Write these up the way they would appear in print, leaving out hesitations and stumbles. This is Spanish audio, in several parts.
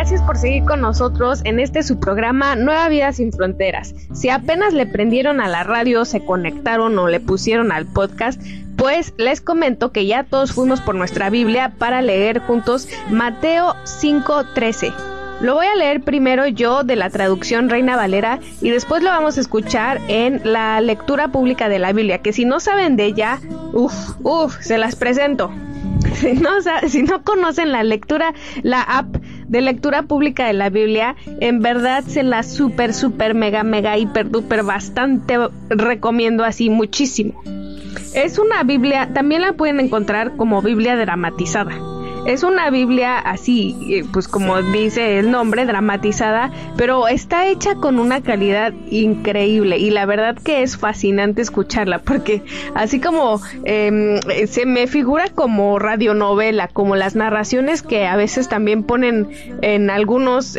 Gracias por seguir con nosotros en su programa Nueva Vida Sin Fronteras. Si apenas le prendieron a la radio, se conectaron o le pusieron al podcast, pues les comento que ya todos fuimos por nuestra Biblia para leer juntos Mateo 5:13. Lo voy a leer primero yo de la traducción Reina Valera y después lo vamos a escuchar en la lectura pública de la Biblia, que si no saben de ella, se las presento. Si no conocen la app de lectura pública de la Biblia, en verdad se la super mega hiper duper bastante recomiendo así muchísimo. Es una Biblia, también la pueden encontrar como Biblia dramatizada. Es una Biblia así, pues como dice el nombre, dramatizada, pero está hecha con una calidad increíble y la verdad que es fascinante escucharla porque así como se me figura como radionovela, como las narraciones que a veces también ponen en algunos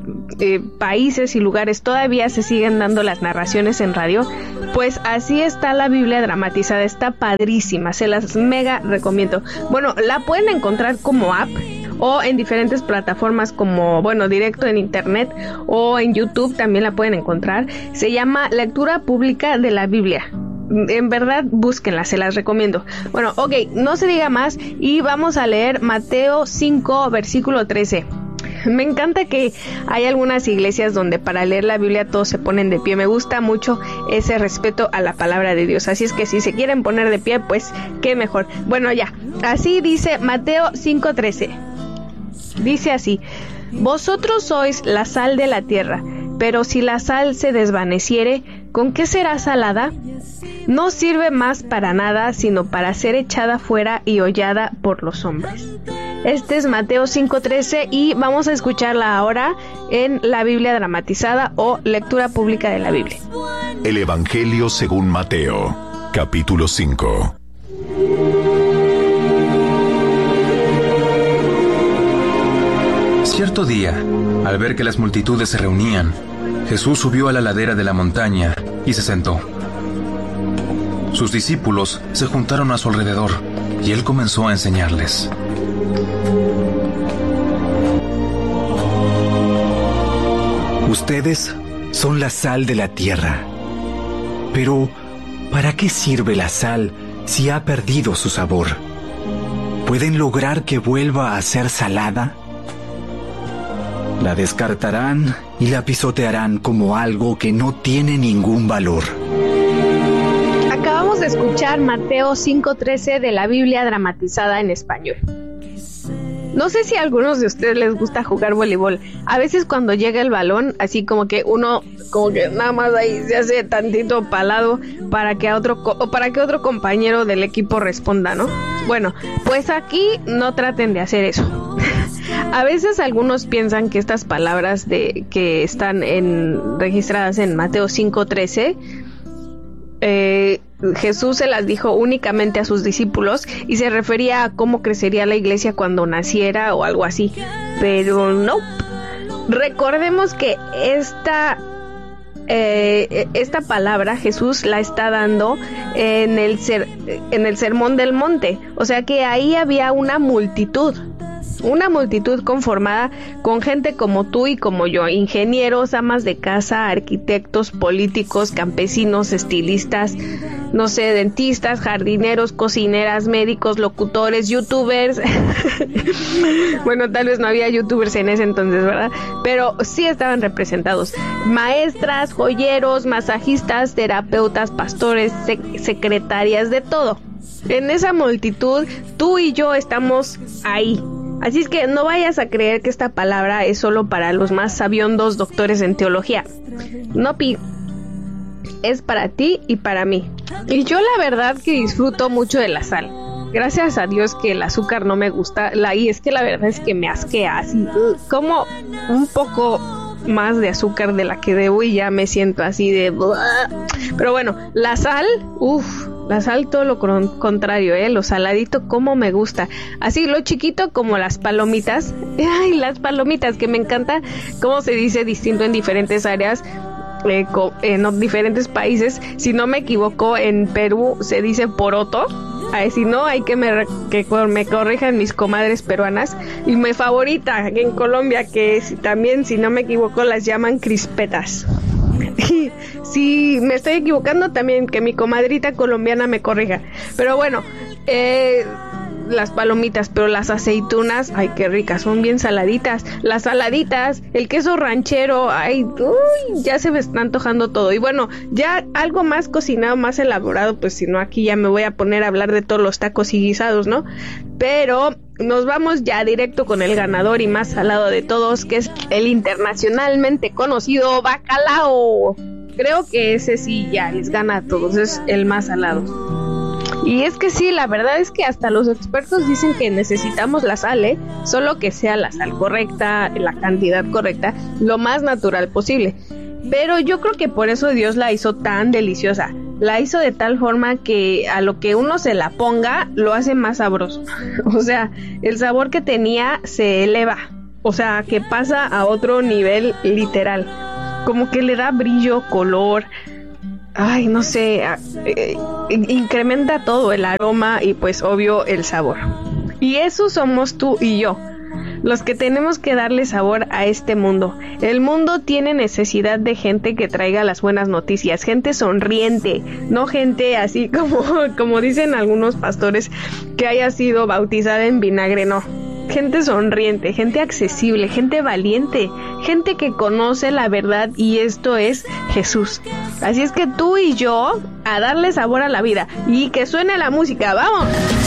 países y lugares, todavía se siguen dando las narraciones en radio, pues así está la Biblia dramatizada, está padrísima, se las mega recomiendo. Bueno, la pueden encontrar como app o en diferentes plataformas como, directo en internet o en YouTube también la pueden encontrar. Se llama Lectura Pública de la Biblia. En verdad, búsquenla, se las recomiendo. Bueno, ok, no se diga más y vamos a leer Mateo 5, versículo 13. Me encanta que hay algunas iglesias donde para leer la Biblia todos se ponen de pie. Me gusta mucho ese respeto a la palabra de Dios. Así es que si se quieren poner de pie, pues qué mejor. Bueno, ya. Así dice Mateo 5:13. Dice así: vosotros sois la sal de la tierra, pero si la sal se desvaneciere, ¿con qué será salada? No sirve más para nada, sino para ser echada fuera y hollada por los hombres. Este es Mateo 5:13 y vamos a escucharla ahora en la Biblia dramatizada o lectura pública de la Biblia. El Evangelio según Mateo, capítulo 5. Cierto día, al ver que las multitudes se reunían, Jesús subió a la ladera de la montaña y se sentó. Sus discípulos se juntaron a su alrededor y él comenzó a enseñarles. Ustedes son la sal de la tierra. Pero, ¿para qué sirve la sal si ha perdido su sabor? ¿Pueden lograr que vuelva a ser salada? La descartarán y la pisotearán como algo que no tiene ningún valor. Acabamos de escuchar Mateo 5:13 de la Biblia dramatizada en español. No sé si a algunos de ustedes les gusta jugar voleibol. A veces cuando llega el balón, así como que uno, como que nada más ahí se hace tantito palado para que otro compañero del equipo responda, ¿no? Bueno, pues aquí no traten de hacer eso. A veces algunos piensan que estas palabras que están registradas en Mateo 5:13, Jesús se las dijo únicamente a sus discípulos y se refería a cómo crecería la iglesia cuando naciera o algo así, pero no. Recordemos que esta palabra Jesús la está dando en el Sermón del Monte, o sea que ahí había una multitud conformada con gente como tú y como yo, ingenieros, amas de casa, arquitectos, políticos, campesinos, estilistas, no sé, dentistas, jardineros, cocineras, médicos, locutores, youtubers. Bueno, tal vez no había youtubers en ese entonces, ¿verdad? Pero sí estaban representados. Maestras, joyeros, masajistas, terapeutas, pastores, secretarias, de todo. En esa multitud, tú y yo estamos ahí. Así es que no vayas a creer que esta palabra es solo para los más sabiondos doctores en teología. No, Pi. Es para ti y para mí. Y yo la verdad que disfruto mucho de la sal. Gracias a Dios que el azúcar no me gusta. Y es que la verdad es que me asquea así. Como un poco más de azúcar de la que debo y ya me siento así de... Pero bueno, la sal, la sal todo lo contrario, lo saladito como me gusta. Así lo chiquito como las palomitas. Ay, las palomitas, que me encanta cómo se dice distinto en diferentes áreas, en diferentes países. Si no me equivoco, en Perú se dice poroto. Ay, si no, hay que me corrijan mis comadres peruanas. Y mi favorita en Colombia, que también, si no me equivoco, las llaman crispetas. Y si me estoy equivocando, también que mi comadrita colombiana me corrija. Pero bueno, las palomitas, pero las aceitunas, ay, qué ricas, son bien saladitas. Las saladitas, el queso ranchero, ay, uy, ya se me está antojando todo. Y bueno, ya algo más cocinado, más elaborado, pues si no, aquí ya me voy a poner a hablar de todos los tacos y guisados, ¿no? Pero nos vamos ya directo con el ganador y más salado de todos, que es el internacionalmente conocido bacalao. Creo que ese sí ya les gana a todos, es el más salado. Y es que sí, la verdad es que hasta los expertos dicen que necesitamos la sal, solo que sea la sal correcta, la cantidad correcta, lo más natural posible. Pero yo creo que por eso Dios la hizo tan deliciosa. La hizo de tal forma que a lo que uno se la ponga, lo hace más sabroso. O sea, el sabor que tenía se eleva. O sea, que pasa a otro nivel literal. Como que le da brillo, color... Ay, no sé, incrementa todo, el aroma y pues obvio el sabor. Y eso somos tú y yo, los que tenemos que darle sabor a este mundo. El mundo tiene necesidad de gente que traiga las buenas noticias, gente sonriente, no gente así como dicen algunos pastores, que haya sido bautizada en vinagre, no. Gente sonriente, gente accesible, gente valiente, gente que conoce la verdad y esto es Jesús. Así es que tú y yo a darle sabor a la vida y que suene la música, ¡vamos!